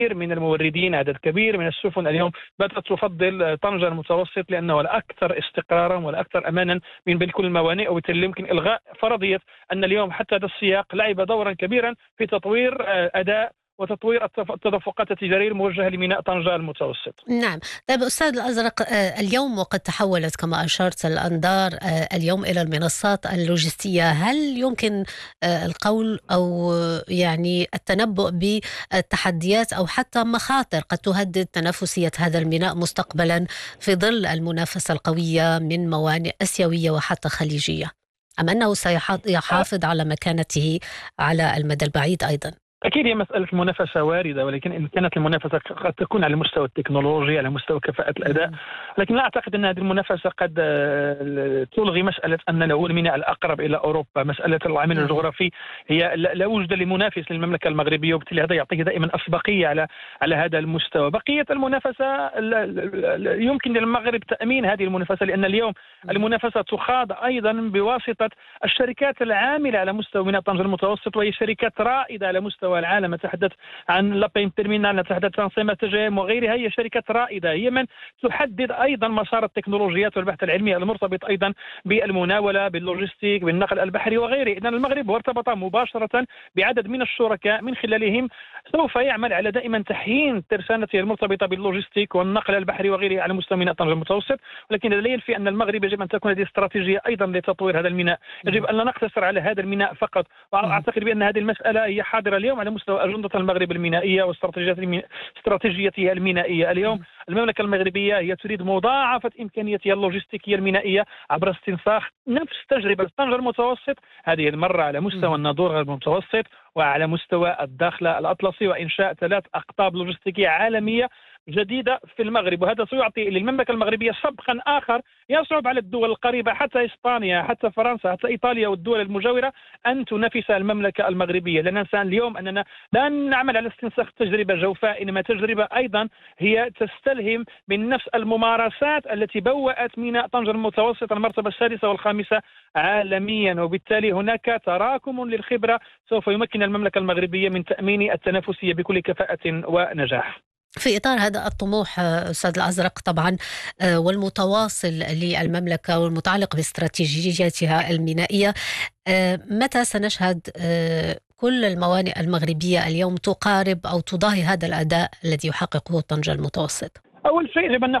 من الموردين، عدد كبير من السفن اليوم بدأت تفضل طنجة المتوسط لأنه الأكثر استقرارا والأكثر أمانا من بين كل الموانئ، وبالتالي يمكن إلغاء فرضية أن اليوم حتى هذا السياق لعب دورا كبيرا في تطوير أداء وتطوير التدفقات التجارية الموجهة لميناء طنجة المتوسط. نعم. طيب أستاذ الأزرق، اليوم وقد تحولت كما أشرت الأنظار اليوم إلى المنصات اللوجستية، هل يمكن القول أو يعني التنبؤ بالتحديات أو حتى مخاطر قد تهدد تنافسية هذا الميناء مستقبلا في ظل المنافسة القوية من موانئ آسيوية وحتى خليجية، أم أنه سيحافظ على مكانته على المدى البعيد أيضا؟ أكيد هي مسألة منافسة واردة، ولكن إن كانت المنافسة قد تكون على مستوى التكنولوجيا، على مستوى كفاءة الأداء، لكن لا أعتقد أن هذه المنافسة قد تلغي مسألة أن هو الميناء الأقرب إلى أوروبا. مسألة العامل الجغرافي هي لا وجود لمنافس للمملكة المغربية، وبالتالي هذا يعطيه دائما أسبقية على هذا المستوى. بقية المنافسة يمكن للمغرب تأمين هذه المنافسة، لأن اليوم المنافسة تخاض أيضا بواسطة الشركات العاملة على مستوى ميناء طنجة المتوسط، وهي شركات رائدة على مستوى العالم. نتحدث عن لابين تيرمينال، نتحدث عن سيما تجيم وغيرها، هي شركات رائدة، هي من تحدد أيضا مسار التكنولوجيات والبحث العلمي المرتبط أيضا بالمناولة باللوجستيك بالنقل البحري وغيره. إذن المغرب ارتبط مباشرة بعدد من الشركاء من خلالهم سوف يعمل على دائما تحيين ترسانته المرتبطة باللوجستيك والنقل البحري وغيره على مستوى ميناء طنجة المتوسط. ولكن لا ينفي أن المغرب يجب أن تكون هذه استراتيجية أيضا لتطوير هذا الميناء، يجب أن لا نقتصر على هذا الميناء فقط. وأعتقد بأن هذه المسألة هي حاضرة اليوم على مستوى أجندة المغرب المينائية واستراتيجيته المينائية. اليوم المملكة المغربية هي تريد مضاعفة إمكانياتها اللوجستيكية المينائية عبر استنساخ نفس تجربة طنجة المتوسط، هذه المرة على مستوى الناظور المتوسط وعلى مستوى الداخلة الأطلسي، وإنشاء 3 أقطاب لوجستيكية عالمية جديدة في المغرب. وهذا سيعطي للمملكة المغربية سبقا آخر يصعب على الدول القريبة حتى إسبانيا حتى فرنسا حتى إيطاليا والدول المجاورة أن تنافس المملكة المغربية. لا ننسى اليوم أننا لا نعمل على استنساخ تجربة جوفاء، إنما تجربة أيضا هي تستلهم من نفس الممارسات التي بوأت ميناء طنجة المتوسط المرتبة السادسة والخامسة عالميا. وبالتالي هناك تراكم للخبرة سوف يمكن المملكة المغربية من تأمين التنافسية بكل كفاءة ونجاح. في إطار هذا الطموح أستاذ الأزرق طبعا والمتواصل للمملكة والمتعلق باستراتيجيتها المينائية، متى سنشهد كل الموانئ المغربية اليوم تقارب أو تضاهي هذا الأداء الذي يحققه طنجة المتوسط؟ أول شيء يجب أن